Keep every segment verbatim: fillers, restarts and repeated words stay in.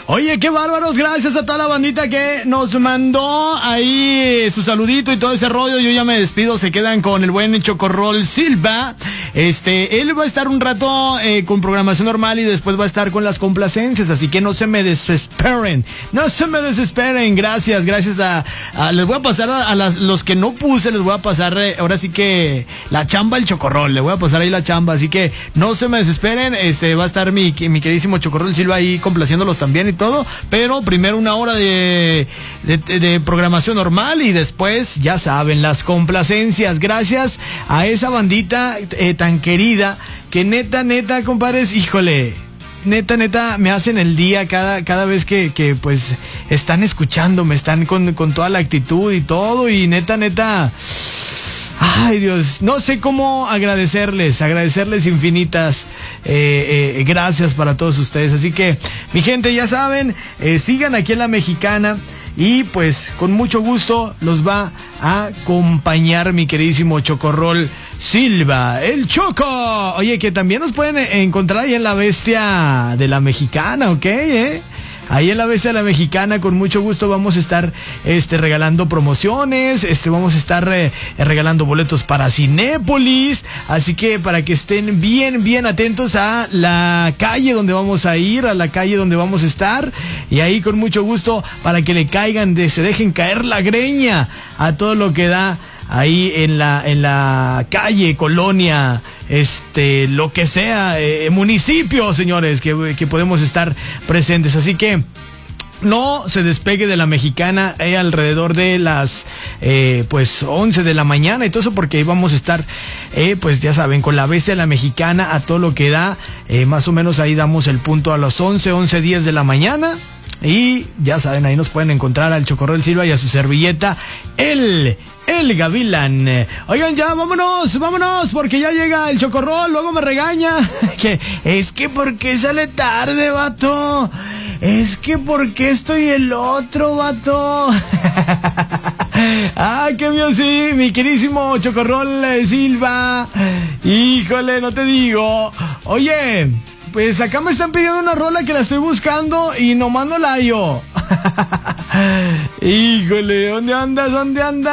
Oye, qué bárbaros, gracias a toda la bandita que nos mandó ahí su saludito y todo ese rollo. Yo ya me despido, se quedan con el buen Chocorrol Silva. Este, él va a estar un rato eh, con programación normal y después va a estar con las complacencias, así que no se me desesperen, no se me desesperen. Gracias, gracias a, a les voy a pasar a, a las, los que no puse, les voy a pasar eh, ahora sí que la chamba el Chocorrol, le voy a pasar ahí la chamba, así que no se me desesperen. Este, va a estar mi, mi queridísimo Chocorrol Silva ahí complaciéndolos también y todo, pero primero una hora de, de, de programación normal y después, ya saben, las complacencias. Gracias a esa bandita eh, tan querida que neta, neta, compadres, híjole, neta, neta, me hacen el día cada, cada vez que, que pues están escuchándome, están con, con toda la actitud y todo, y neta, neta, ay Dios, no sé cómo agradecerles, agradecerles infinitas eh, eh, gracias para todos ustedes. Así que, mi gente, ya saben, eh, sigan aquí en La Mexicana y pues con mucho gusto los va a acompañar mi queridísimo Chocorrol Silva, el Choco. Oye, que también nos pueden encontrar ahí en La Bestia de La Mexicana, ¿ok? ¿Eh? Ahí en La Bestia de La Mexicana, con mucho gusto vamos a estar este, regalando promociones, este, vamos a estar eh, regalando boletos para Cinépolis, así que para que estén bien, bien atentos a la calle donde vamos a ir, a la calle donde vamos a estar, y ahí con mucho gusto para que le caigan, de, se dejen caer la greña a todo lo que da ahí en la, en la calle, colonia, este, lo que sea, eh, municipio, señores, que, que podemos estar presentes. Así que no se despegue de La Mexicana eh, alrededor de las eh, pues once de la mañana y todo eso, porque ahí vamos a estar eh, pues ya saben, con La Bestia de La Mexicana a todo lo que da, eh, más o menos ahí damos el punto a las once, once diez de la mañana. Y ya saben, ahí nos pueden encontrar al Chocorrol Silva y a su servilleta, el, el Gavilán. Oigan, ya, vámonos, vámonos, porque ya llega el Chocorrol, luego me regaña. Que es que porque sale tarde, vato. Es que porque estoy el otro, vato. Ah, qué mío, sí, mi querísimo Chocorrol Silva. Híjole, no te digo. Oye, pues acá me están pidiendo una rola que la estoy buscando y nomás no la hallo. Híjole, ¿dónde andas? ¿Dónde andas?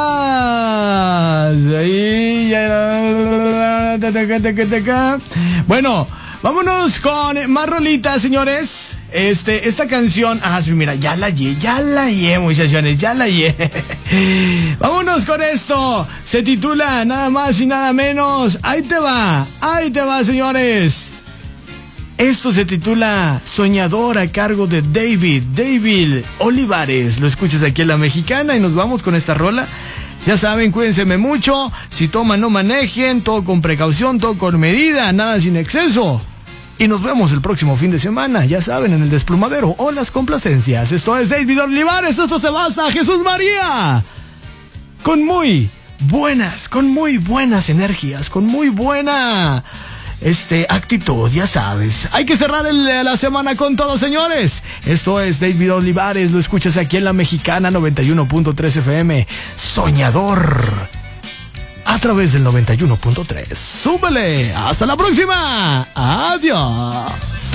Ahí, ya. Bueno, vámonos con más rolitas, señores. Este, esta canción, ah, sí, mira, ya la hallé, ya la hallé, muchachones, ya la hallé. Vámonos con esto. Se titula nada más y nada menos. Ahí te va, ahí te va, señores. Esto se titula Soñador, a cargo de David, David Olivares. Lo escuchas aquí en La Mexicana y nos vamos con esta rola. Ya saben, cuídense mucho. Si toman, no manejen. Todo con precaución, todo con medida, nada sin exceso. Y nos vemos el próximo fin de semana, ya saben, en el Desplumadero o las complacencias. Esto es David Olivares, esto se basta, Jesús María. Con muy buenas, con muy buenas energías, con muy buena... Este, actitud, ya sabes. Hay que cerrar el, la semana con todo, señores. Esto es David Olivares. Lo escuchas aquí en La Mexicana noventa y uno punto tres F M. Soñador. A través del noventa y uno punto tres. ¡Súbele! ¡Hasta la próxima! ¡Adiós!